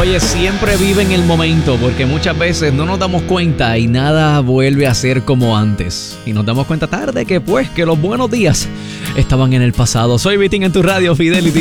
Oye, siempre vive en el momento, porque muchas veces no nos damos cuenta y nada vuelve a ser como antes. Y nos damos cuenta tarde que los buenos días estaban en el pasado. Soy Vitín en tu radio Fidelity.